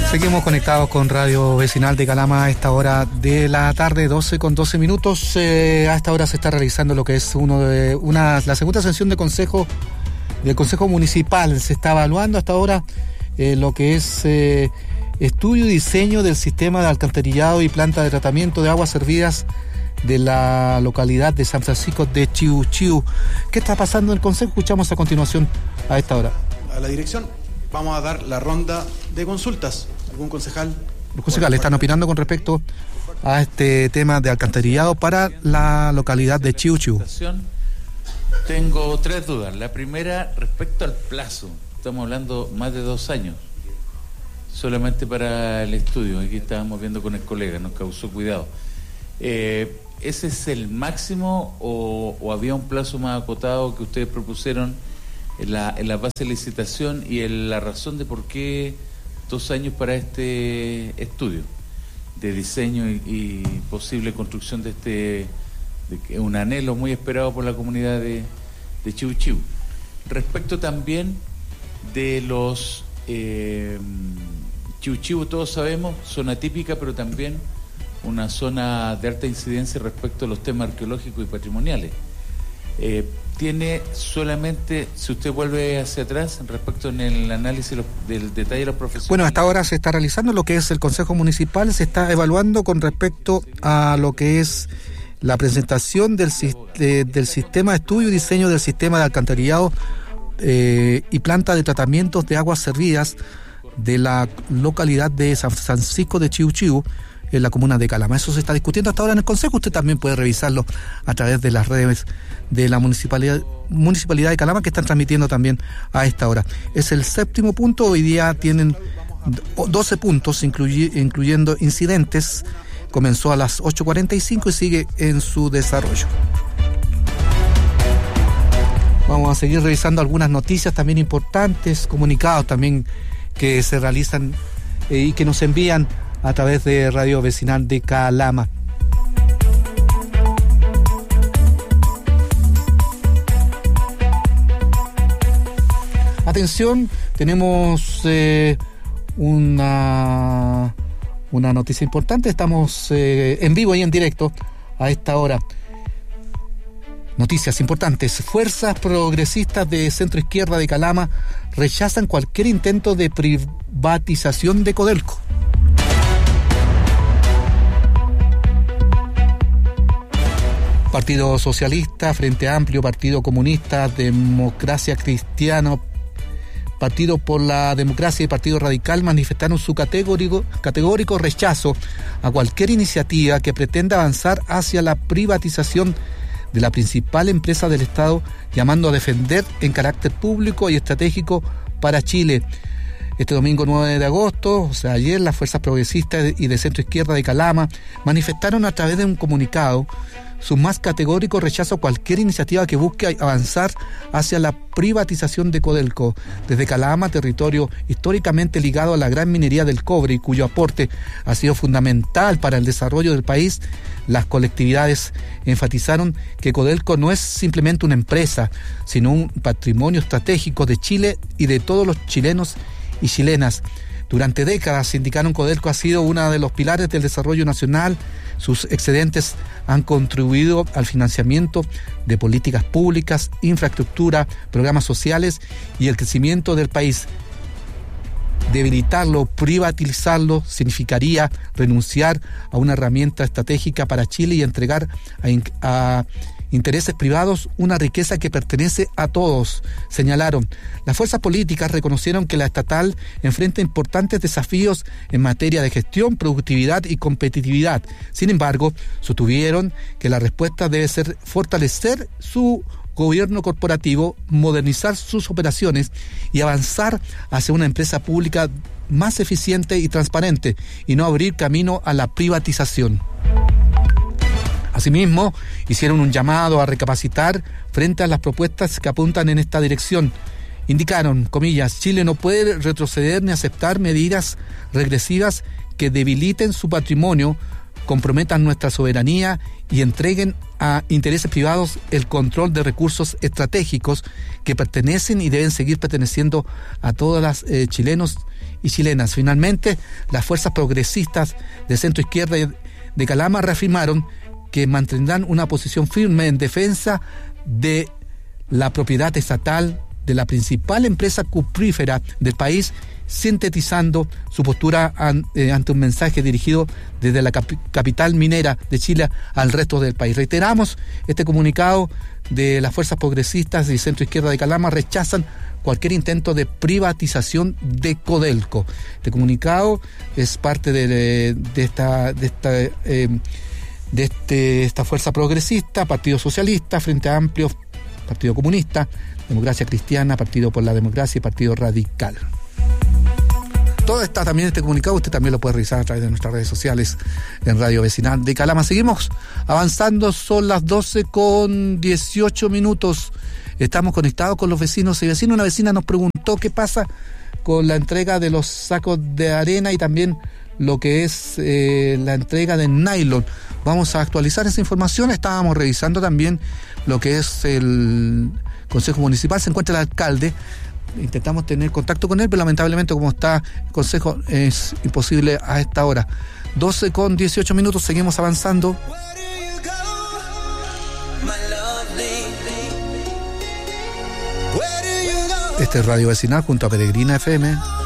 Seguimos conectados con Radio Vecinal de Calama a esta hora de la tarde, 12:12 minutos. A esta hora se está realizando lo que es la segunda sesión del Consejo Municipal. Se está evaluando hasta ahora lo que es estudio y diseño del sistema de alcantarillado y planta de tratamiento de aguas servidas de la localidad de San Francisco de Chiuchiu. ¿Qué está pasando en el Consejo? Escuchamos a continuación a esta hora. A la dirección vamos a dar la ronda de consultas. ¿Algún concejal? Los concejales están opinando con respecto a este tema de alcantarillado para la localidad de Chiuchiu. Tengo 3 dudas. La primera, respecto al plazo. Estamos hablando más de 2 años solamente para el estudio. Aquí estábamos viendo con el colega, nos causó cuidado. ¿Ese es el máximo o había un plazo más acotado que ustedes propusieron en la base de licitación y la razón de por qué 2 años para este estudio de diseño y posible construcción de un anhelo muy esperado por la comunidad de Chiuchiu? Respecto también de los Chiuchiu, todos sabemos, zona típica, pero también una zona de alta incidencia respecto a los temas arqueológicos y patrimoniales. Tiene solamente, si usted vuelve hacia atrás, respecto en el análisis del detalle de los profesionales. Bueno, hasta ahora se está realizando lo que es el Consejo Municipal, se está evaluando con respecto a lo que es la presentación del sistema de estudio y diseño del sistema de alcantarillado y planta de tratamientos de aguas servidas de la localidad de San Francisco de Chiuchiu, en la comuna de Calama. Eso se está discutiendo hasta ahora en el Consejo. Usted también puede revisarlo a través de las redes de la Municipalidad de Calama, que están transmitiendo también a esta hora. Es el 7º punto. Hoy día tienen 12 puntos, incluyendo incidentes. Comenzó a las 8:45 y sigue en su desarrollo. Vamos a seguir revisando algunas noticias también importantes, comunicados también que se realizan y que nos envían a través de Radio Vecinal de Calama. Atención, tenemos una noticia importante. Estamos en vivo y en directo a esta hora. Noticias importantes. Fuerzas progresistas de centro izquierda de Calama rechazan cualquier intento de privatización de Codelco. Partido Socialista, Frente Amplio, Partido Comunista, Democracia Cristiana, Partido por la Democracia y Partido Radical manifestaron su categórico rechazo a cualquier iniciativa que pretenda avanzar hacia la privatización de la principal empresa del Estado, llamando a defender en carácter público y estratégico para Chile. Este domingo 9 de agosto, o sea, ayer, las fuerzas progresistas y de centro izquierda de Calama manifestaron a través de un comunicado su más categórico rechazo a cualquier iniciativa que busque avanzar hacia la privatización de Codelco. Desde Calama, territorio históricamente ligado a la gran minería del cobre y cuyo aporte ha sido fundamental para el desarrollo del país, las colectividades enfatizaron que Codelco no es simplemente una empresa, sino un patrimonio estratégico de Chile y de todos los chilenos y chilenas. Durante décadas, indicaron, Codelco ha sido uno de los pilares del desarrollo nacional. Sus excedentes han contribuido al financiamiento de políticas públicas, infraestructura, programas sociales y el crecimiento del país. Debilitarlo, privatizarlo, significaría renunciar a una herramienta estratégica para Chile y entregar a intereses privados una riqueza que pertenece a todos, señalaron. Las fuerzas políticas reconocieron que la estatal enfrenta importantes desafíos en materia de gestión, productividad y competitividad. Sin embargo, sostuvieron que la respuesta debe ser fortalecer su gobierno corporativo, modernizar sus operaciones y avanzar hacia una empresa pública más eficiente y transparente, y no abrir camino a la privatización. Asimismo, hicieron un llamado a recapacitar frente a las propuestas que apuntan en esta dirección. Indicaron, comillas, Chile no puede retroceder ni aceptar medidas regresivas que debiliten su patrimonio, comprometan nuestra soberanía y entreguen a intereses privados el control de recursos estratégicos que pertenecen y deben seguir perteneciendo a todas las chilenos y chilenas. Finalmente, las fuerzas progresistas de centro izquierda de Calama reafirmaron que mantendrán una posición firme en defensa de la propiedad estatal de la principal empresa cuprífera del país, sintetizando su postura ante un mensaje dirigido desde la capital minera de Chile al resto del país. Reiteramos, este comunicado de las fuerzas progresistas y centro izquierda de Calama rechazan cualquier intento de privatización de Codelco. Este comunicado es parte de esta fuerza progresista, Partido Socialista, Frente Amplio, Partido Comunista, Democracia Cristiana, Partido por la Democracia y Partido Radical. Todo está también este comunicado, usted también lo puede revisar a través de nuestras redes sociales en Radio Vecinal de Calama. Seguimos avanzando, son las 12:18. Estamos conectados con los vecinos y vecinos. Una vecina nos preguntó qué pasa con la entrega de los sacos de arena y también lo que es la entrega de nylon. Vamos a actualizar esa información. Estábamos revisando también lo que es el Consejo Municipal. Se encuentra el alcalde. Intentamos tener contacto con él, pero lamentablemente como está el Consejo es imposible a esta hora. 12:18, seguimos avanzando. Este es Radio Vecinal junto a Peregrina FM.